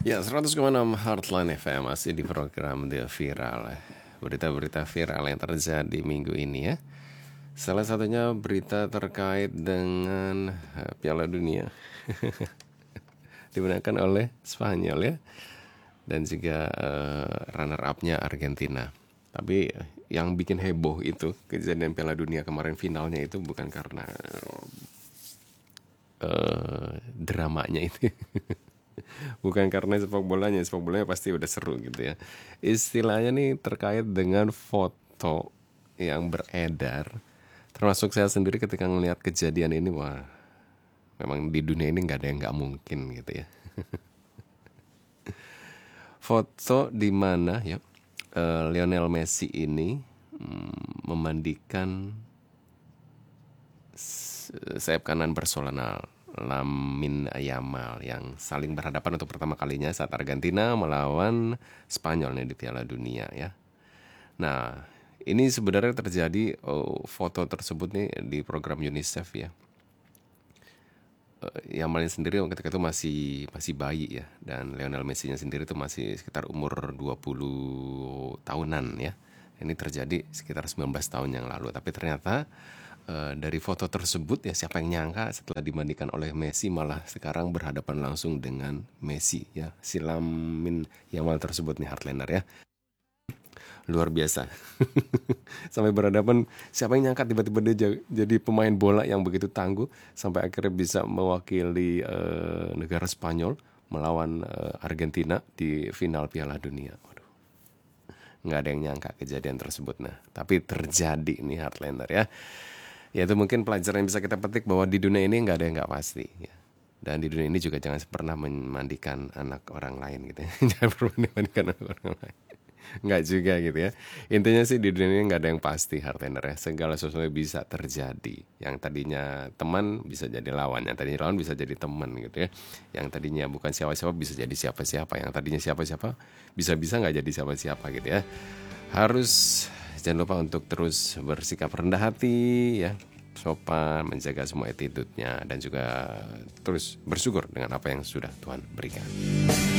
Ya, 100,6 Heartline FM masih di program The Viral. Berita-berita viral yang terjadi minggu ini ya. Salah satunya berita terkait dengan Piala Dunia dimenangkan oleh Spanyol ya. Dan juga runner up-nya Argentina. Tapi yang bikin heboh itu kejadian Piala Dunia kemarin finalnya itu bukan karena dramanya itu. Bukan karena sepak bolanya pasti udah seru gitu ya. Istilahnya nih terkait dengan foto yang beredar. Termasuk saya sendiri ketika ngelihat kejadian ini, wah, memang di dunia ini nggak ada yang nggak mungkin gitu ya. Foto di mana ya Lionel Messi ini memandikan sayap kanan Barcelona Lamine Yamal yang saling berhadapan untuk pertama kalinya saat Argentina melawan Spanyol nih di Piala Dunia ya. Nah, ini sebenarnya terjadi foto tersebut nih di program UNICEF ya. Yamal sendiri ketika itu masih bayi ya, dan Lionel Messi-nya sendiri itu masih sekitar umur 20 tahunan ya. Ini terjadi sekitar 19 tahun yang lalu, tapi ternyata dari foto tersebut ya, siapa yang nyangka setelah dimandikan oleh Messi malah sekarang berhadapan langsung dengan Messi ya, si Lamine Yamal tersebut nih, Heartlander ya. Luar biasa. Sampai berhadapan, siapa yang nyangka tiba-tiba dia jadi pemain bola yang begitu tangguh sampai akhirnya bisa mewakili negara Spanyol melawan Argentina di final Piala Dunia. Waduh, nggak ada yang nyangka kejadian tersebut. Nah, tapi terjadi nih, Heartlander ya. Ya, itu mungkin pelajaran yang bisa kita petik bahwa di dunia ini nggak ada yang nggak pasti ya. Dan di dunia ini juga jangan pernah memandikan anak orang lain gitu ya. Jangan pernah memandikan anak orang lain. Nggak juga gitu ya. Intinya sih di dunia ini nggak ada yang pasti, Heartlander ya. Segala sesuatu bisa terjadi. Yang tadinya teman bisa jadi lawan, yang tadinya lawan bisa jadi teman gitu ya. Yang tadinya bukan siapa-siapa bisa jadi siapa-siapa, yang tadinya siapa-siapa bisa-bisa nggak jadi siapa-siapa gitu ya. Harus jangan lupa untuk terus bersikap rendah hati ya, sopan, menjaga semua attitude-nya, dan juga terus bersyukur dengan apa yang sudah Tuhan berikan.